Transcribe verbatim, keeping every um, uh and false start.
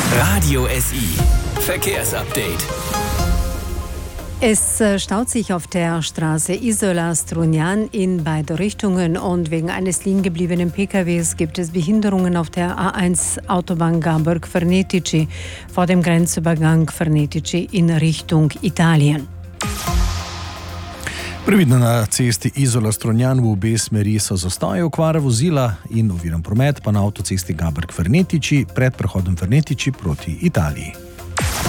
Radio S I Verkehrsupdate. Es staut sich auf der Straße Isola-Strunjan in beide Richtungen und wegen eines liegen gebliebenen P K Ws gibt es Behinderungen auf der A eins Autobahn Gaborg-Fernetici vor dem Grenzübergang Fernetici in Richtung Italien. Previdno na cesti Izola-Strunjan v obe smeri so zastoje, okvare vozila in oviran promet pa na avtocesti Gaborg-Fernetici pred prehodom Fernetici proti Italiji.